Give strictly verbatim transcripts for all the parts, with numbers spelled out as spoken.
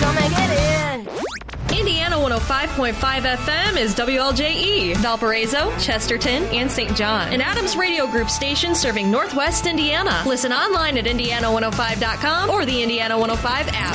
come and get in. Indiana one oh five point five F M is W L J E, Valparaiso, Chesterton, and Saint John. An Adams Radio Group station serving Northwest Indiana. Listen online at indiana one oh five dot com or the Indiana one oh five app.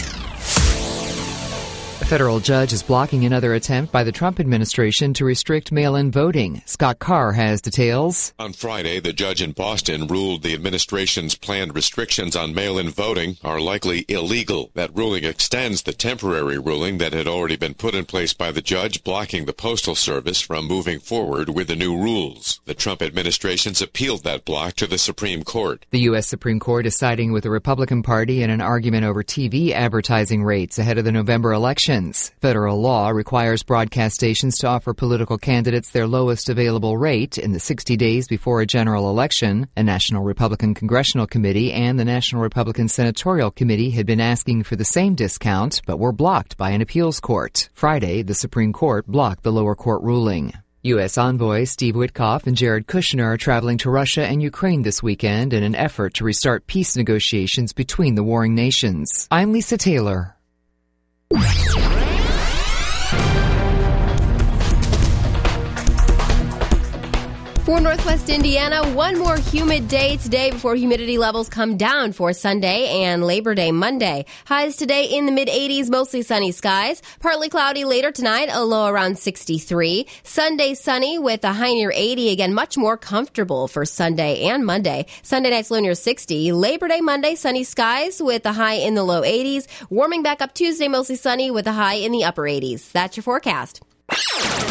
A federal judge is blocking another attempt by the Trump administration to restrict mail-in voting. Scott Carr has details. On Friday, the judge in Boston ruled the administration's planned restrictions on mail-in voting are likely illegal. That ruling extends the temporary ruling that had already been put in place by the judge, blocking the Postal Service from moving forward with the new rules. The Trump administration's appealed that block to the Supreme Court. The U S Supreme Court is siding with the Republican Party in an argument over T V advertising rates ahead of the November election. Federal law requires broadcast stations to offer political candidates their lowest available rate in the sixty days before a general election. A National Republican Congressional Committee and the National Republican Senatorial Committee had been asking for the same discount, but were blocked by an appeals court. Friday, the Supreme Court blocked the lower court ruling. U S envoys Steve Witkoff and Jared Kushner are traveling to Russia and Ukraine this weekend in an effort to restart peace negotiations between the warring nations. I'm Lisa Taylor. For Northwest Indiana, one more humid day today before humidity levels come down for Sunday and Labor Day Monday. Highs today in the mid eighties, mostly sunny skies. Partly cloudy later tonight, a low around sixty-three. Sunday sunny with a high near eighty. Again, much more comfortable for Sunday and Monday. Sunday night's low near sixty. Labor Day Monday, sunny skies with a high in the low eighties. Warming back up Tuesday, mostly sunny with a high in the upper eighties. That's your forecast.